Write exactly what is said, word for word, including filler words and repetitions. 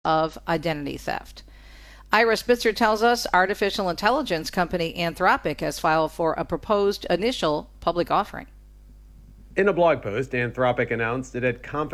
of identity theft. Ira Spitzer tells us artificial intelligence company Anthropic has filed for a proposed initial public offering. In a blog post, Anthropic announced it had confidential